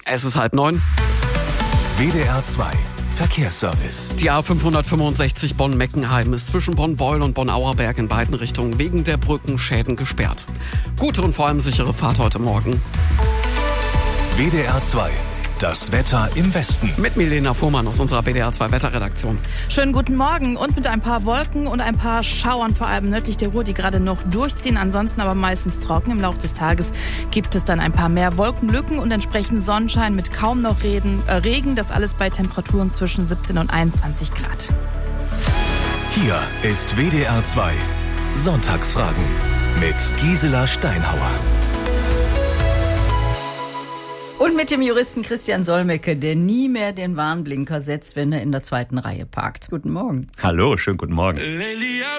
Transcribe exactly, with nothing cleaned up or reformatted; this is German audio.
Es ist halb neun. W D R zwei Verkehrsservice. Die A fünfhundertfünfundsechzig Bonn-Meckenheim ist zwischen Bonn-Beul und Bonn-Auerberg in beiden Richtungen wegen der Brückenschäden gesperrt. Gute und vor allem sichere Fahrt heute Morgen. W D R zwei. Das Wetter im Westen. Mit Milena Fuhrmann aus unserer W D R zwei Wetterredaktion. Schönen guten Morgen und mit ein paar Wolken und ein paar Schauern, vor allem nördlich der Ruhr, die gerade noch durchziehen. Ansonsten aber meistens trocken. Im Laufe des Tages gibt es dann ein paar mehr Wolkenlücken und entsprechend Sonnenschein mit kaum noch Regen. Äh, Regen. Das alles bei Temperaturen zwischen siebzehn und einundzwanzig Grad. Hier ist W D R zwei Sonntagsfragen mit Gisela Steinhauer. Und mit dem Juristen Christian Solmecke, der nie mehr den Warnblinker setzt, wenn er in der zweiten Reihe parkt. Guten Morgen. Hallo, schönen guten Morgen.